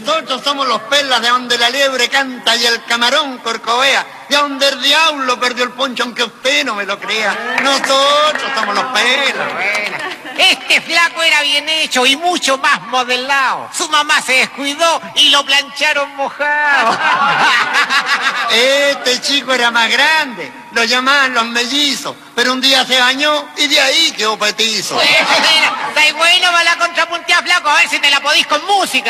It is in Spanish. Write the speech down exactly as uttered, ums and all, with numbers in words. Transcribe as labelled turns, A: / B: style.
A: Nosotros somos los pelas de donde la liebre canta y el camarón corcovea, de donde el diablo perdió el poncho aunque usted no me lo crea. Nosotros somos los pelas.
B: Bueno, este flaco era bien hecho y mucho más modelado. Su mamá se descuidó y lo plancharon mojado.
A: Este chico era más grande, lo llamaban los mellizos, pero un día se bañó y de ahí quedó petizo.
B: Bueno, está bueno, va la contrapuntea, flaco, a ver si te la podís con música.